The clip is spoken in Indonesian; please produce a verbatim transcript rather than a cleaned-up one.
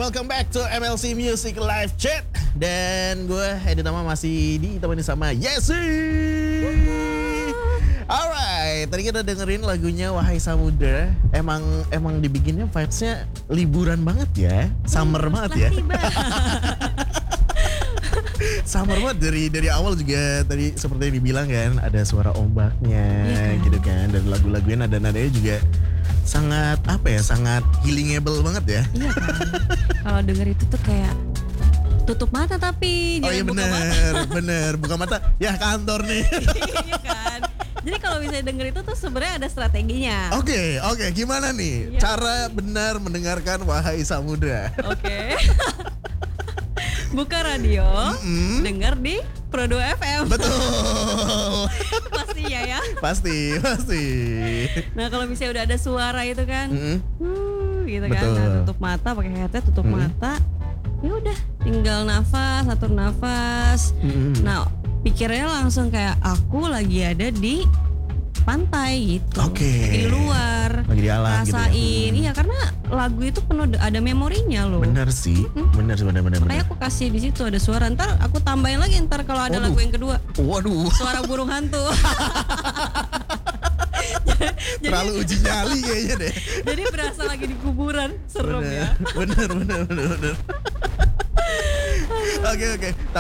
welcome back to M L C Music Live Chat. Dan gue Edi Tama masih ditemani sama Yesi. Alright, tadi kita dengerin lagunya Wahai Samudra. Emang emang dibikinnya vibes-nya liburan banget ya, summer hmm, banget ya. Summer banget dari dari awal juga tadi seperti yang dibilang kan, ada suara ombaknya, yeah, gitu kan, dan lagu-lagunya nada-nadanya juga sangat apa ya, sangat healingable banget ya. Iya kan. Kalau denger itu tuh kayak tutup mata tapi oh iya bener, bener buka mata ya kantor nih. Iya kan. Jadi kalau bisa denger itu tuh sebenarnya ada strateginya. Oke, okay, oke, okay. Gimana nih ya, cara benar mendengarkan Wahai Samudra? Oke. Okay. Buka radio, mm-hmm, denger di Pro dua F M. Betul. Pasti ya ya. Pasti, pasti. Nah kalau misalnya udah ada suara itu kan, mm-hmm, uh, gitu kan, nah, tutup mata pakai headset, tutup mm-hmm mata, ya udah tinggal nafas, atur nafas. Mm-hmm. Nah pikirnya langsung kayak aku lagi ada di pantai gitu, okay, lagi di luar, lagi di alam, rasain, gitu ya. Iya karena lagu itu penuh ada memorinya loh. Bener sih, hmm? bener bener bener. Makanya aku kasih di situ ada suara, ntar aku tambahin lagi ntar kalau ada Waduh. lagu yang kedua. Waduh. Suara burung hantu. Jadi, terlalu uji nyali kayaknya deh. Jadi berasa lagi di kuburan, serem bener, ya. Bener bener bener bener. Oke oke.